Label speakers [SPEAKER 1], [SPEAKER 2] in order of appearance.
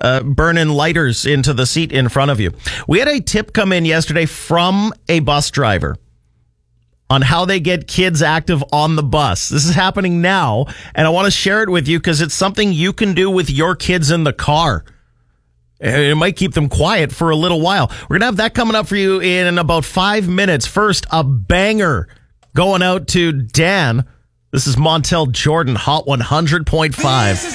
[SPEAKER 1] burning lighters into the seat in front of you. We had a tip come in yesterday from a bus driver on how they get kids active on the bus. This is happening now, and I want to share it with you because it's something you can do with your kids in the car. It might keep them quiet for a little while. We're going to have that coming up for you in about 5 minutes. First, a banger going out to Dan. This is Montel Jordan, Hot 100.5.